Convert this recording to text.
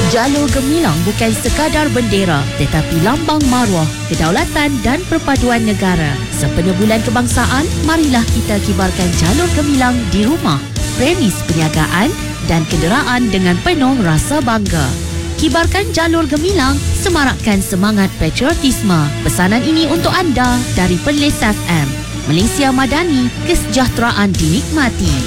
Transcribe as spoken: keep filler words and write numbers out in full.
Jalur Gemilang bukan sekadar bendera tetapi lambang maruah, kedaulatan dan perpaduan negara. Sempena Bulan Kebangsaan, marilah kita kibarkan Jalur Gemilang di rumah, premis perniagaan dan kenderaan dengan penuh rasa bangga. Kibarkan Jalur Gemilang, semarakkan semangat patriotisme. Pesanan ini untuk anda dari Perlis F M. Malaysia Madani, kesejahteraan dinikmati.